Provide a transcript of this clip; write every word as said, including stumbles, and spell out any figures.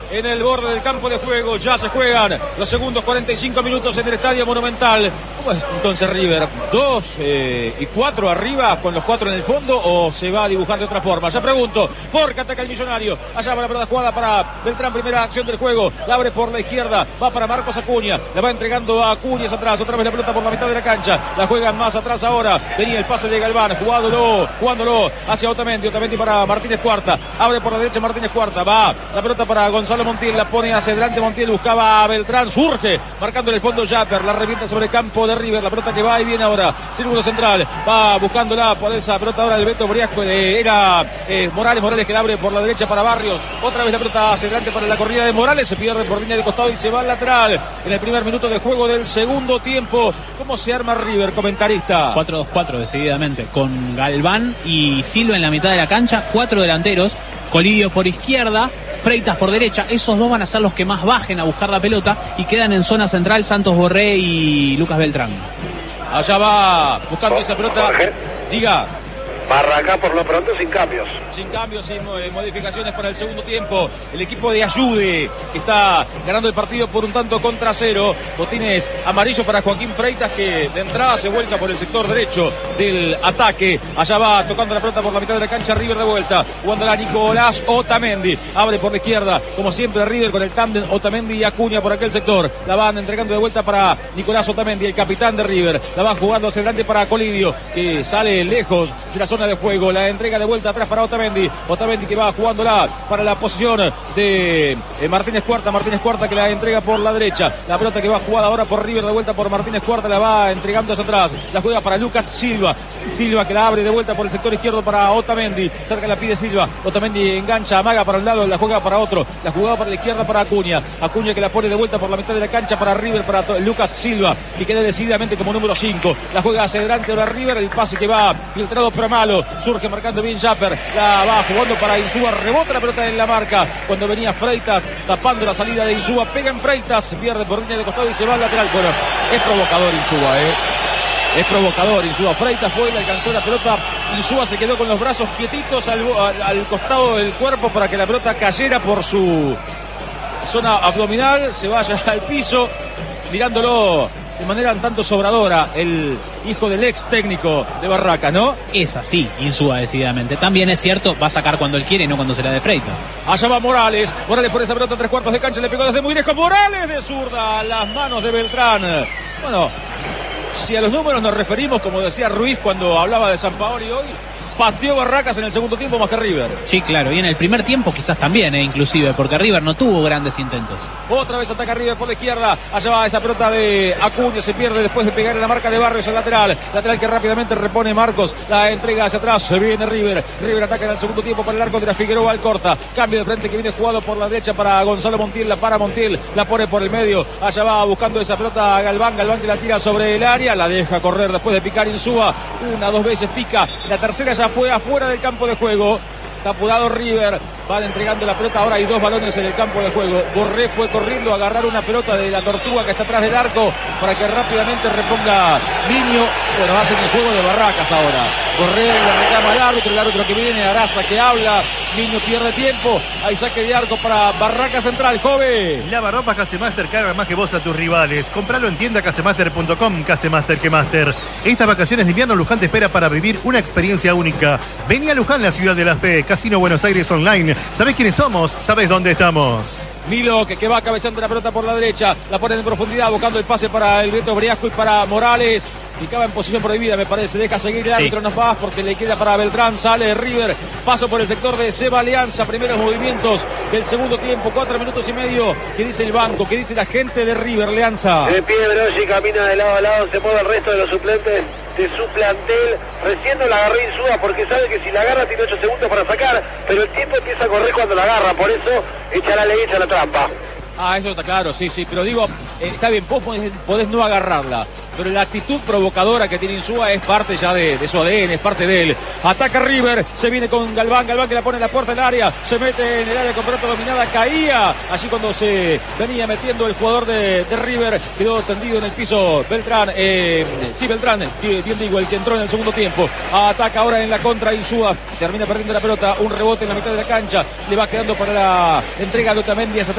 en el borde del campo de juego. Ya se juegan los segundos cuarenta y cinco minutos en el Estadio Monumental. ¿Cómo es entonces River? ¿Dos eh, y cuatro arriba con los cuatro en el fondo o se va a dibujar de otra forma? Ya pregunto, porque ataca el Millonario. Allá va la pelota jugada para Beltrán, primera acción del juego. La abre por la izquierda, va para Marcos Acuña. La va entregando a Acuña atrás. Otra vez la pelota por la mitad de la cancha. La juegan más atrás ahora. Venía el pase de Galván, jugándolo, jugándolo hacia Otamendi. Otamendi para Martínez Cuarta. Abre por la derecha Martínez Cuarta. Va la pelota para Gonzalo Montiel. La pone hacia adelante Montiel. Buscaba a Beltrán. Surge, marcando en el fondo Japper. La revienta sobre el campo de River. La pelota que va y viene ahora. Círculo central. Va buscándola por esa pelota ahora el Beto Briasco. Eh, era eh, Morales. Morales que la abre por la derecha para Barrios. Otra vez la pelota hacia adelante para la corrida de Morales. Se pierde por línea de costado y se va al lateral. En el primer minuto de juego del segundo tiempo. ¿Cómo se arma River, comentarista? cuatro dos cuatro decididamente. Con Galván y Silva en la mitad de la cancha. Cuatro delanteros. Colidio por izquierda. Freitas por derecha, esos dos van a ser los que más bajen a buscar la pelota y quedan en zona central Santos Borré y Lucas Beltrán. Allá va buscando esa pelota. Jorge. Diga. Barraca por lo pronto sin cambios. Sin cambios, sin modificaciones para el segundo tiempo. El equipo de Ayude que está ganando el partido por un tanto contra cero. Botines amarillo para Joaquín Freitas que de entrada se vuelca por el sector derecho del ataque. Allá va tocando la pelota por la mitad de la cancha River de vuelta. Jugándola Nicolás Otamendi. Abre por la izquierda, como siempre River con el tándem Otamendi y Acuña por aquel sector. La van entregando de vuelta para Nicolás Otamendi, el capitán de River. La van jugando hacia adelante para Colidio que sale lejos de la zona de fuego, la entrega de vuelta atrás para Otamendi, Otamendi que va jugándola para la posición de eh, Martínez Cuarta, Martínez Cuarta que la entrega por la derecha, la pelota que va jugada ahora por River de vuelta por Martínez Cuarta, la va entregando hacia atrás, la juega para Lucas Silva, Silva que la abre de vuelta por el sector izquierdo para Otamendi, cerca la pide Silva, Otamendi engancha, amaga para un lado, la juega para otro, la jugada para la izquierda para Acuña, Acuña que la pone de vuelta por la mitad de la cancha para River, para Lucas Silva, que queda decididamente como número cinco, la juega hacia adelante ahora River, el pase que va filtrado pero malo, surge marcando bien Japper, la va jugando para Insúa, rebota la pelota en la marca, cuando venía Freitas, tapando la salida de Insúa, pega en Freitas, pierde por línea de costado y se va al lateral, bueno, es provocador Insúa, eh. Es provocador Insúa. Freitas fue y le alcanzó la pelota. Insúa se quedó con los brazos quietitos al, al, al costado del cuerpo para que la pelota cayera por su zona abdominal, se vaya al piso, mirándolo de manera un tanto sobradora el hijo del ex técnico de Barraca, ¿no? Es así, Insúa decididamente. También es cierto, va a sacar cuando él quiere y no cuando se la dé Freitas. Allá va Morales, Morales por esa pelota, tres cuartos de cancha, le pegó desde muy lejos, Morales de zurda, a las manos de Beltrán. Bueno, si a los números nos referimos, como decía Ruiz cuando hablaba de Sampaoli hoy, pateó Barracas en el segundo tiempo más que River. Sí, claro, y en el primer tiempo quizás también, eh, inclusive, porque River no tuvo grandes intentos. Otra vez ataca River por la izquierda, allá va esa pelota de Acuña, se pierde después de pegar en la marca de Barrios al lateral, lateral que rápidamente repone Marcos, la entrega hacia atrás, se viene River, River ataca en el segundo tiempo para el arco de la Figueroa Alcorta, cambio de frente que viene jugado por la derecha para Gonzalo Montiel, la para Montiel, la pone por el medio, allá va buscando esa pelota a Galván, Galván que la tira sobre el área, la deja correr después de picar Insúa, una, dos veces pica, la tercera ya fue afuera del campo de juego. Está apurado River, van entregando la pelota, ahora hay dos balones en el campo de juego. Borré fue corriendo a agarrar una pelota de la Tortuga que está atrás del arco para que rápidamente reponga Niño. Bueno, hacen el juego de Barracas ahora. Borré le reclama al árbitro, el árbitro que viene, Araza que habla, Niño pierde tiempo, hay saque de arco para Barraca Central, joven. Lavarropas Casemaster carga más que vos a tus rivales. Compralo en tienda casemaster punto com, Casemaster que Master. Estas vacaciones de invierno Luján te espera para vivir una experiencia única. Vení a Luján, la ciudad de la fe. Casino Buenos Aires Online. ¿Sabés quiénes somos? ¿Sabés dónde estamos? Milo que, que va cabeceando la pelota por la derecha, la pone en profundidad buscando el pase para el Beto Briasco y para Morales. Ficaba en posición prohibida, me parece. Deja seguir el árbitro, sí. Nos va porque le queda para Beltrán. Sale River. Paso por el sector de Seba Alianza. Primeros movimientos del segundo tiempo. Cuatro minutos y medio. ¿Qué dice el banco? ¿Qué dice la gente de River, Alianza? De pie Broggi, camina de lado a lado. Se mueve el resto de los suplentes de su plantel. Recién no la agarró Insúa porque sabe que si la agarra tiene ocho segundos para sacar. Pero el tiempo empieza a correr cuando la agarra. Por eso echa la ley, echa la trampa. Ah, eso está claro, sí, sí. Pero digo, eh, está bien, vos podés, podés no agarrarla. Pero la actitud provocadora que tiene Insúa es parte ya de, de su A D N, es parte de él. Ataca River, se viene con Galván, Galván que la pone en la puerta del área, se mete en el área con pelota dominada, caía. Allí cuando se venía metiendo el jugador de, de River, quedó tendido en el piso Beltrán, eh, sí Beltrán, bien digo, el que entró en el segundo tiempo. Ataca ahora en la contra Insúa, termina perdiendo la pelota, un rebote en la mitad de la cancha, le va quedando para la entrega de Otamendi hacia